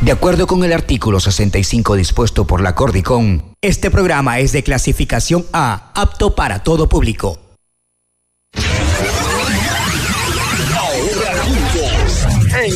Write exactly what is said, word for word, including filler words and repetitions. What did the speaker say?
De acuerdo con el artículo sesenta y cinco dispuesto por la Cordicom, este programa es de clasificación A, apto para todo público.